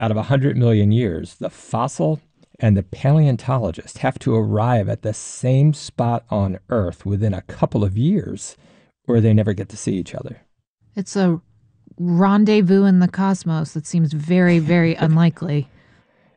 out of 100 million years, the fossil and the paleontologist have to arrive at the same spot on Earth within a couple of years, or they never get to see each other. It's a rendezvous in the cosmos that seems very, very unlikely.